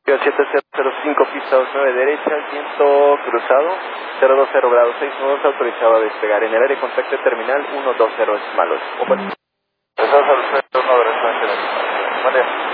7005, pista 29 derecha, viento cruzado, 020 grados 6 nudos, autorizado a despegar. En el área contacto terminal 120 decimales. Empezamos al centro, 1 de referencia. Vale.